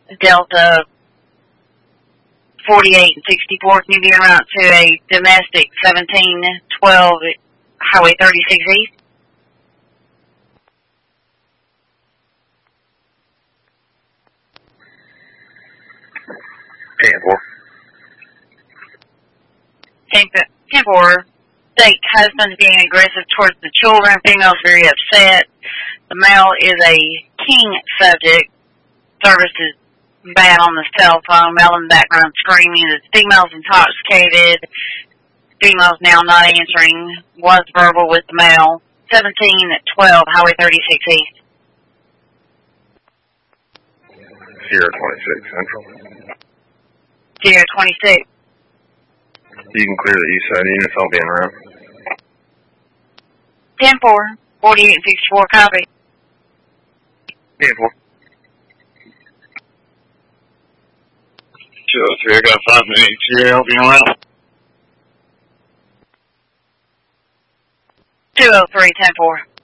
Delta 48 and 64. Can you be en route to a domestic 1712 Highway 36 East? Temporary. State husband's being aggressive towards the children. Female's very upset. The male is a king subject. Service is bad on the cell phone. Male in the background screaming. The female's intoxicated. Female's now not answering. Was verbal with the male. 1712 Highway 36 East. Sierra 26 Central. Sierra 26. You can clear the east side units. I'll be en route. 10-4, 48 and 64, copy. 10-4. 203, I got 5 minutes. Yeah, I'll be en route. 203, 10-4.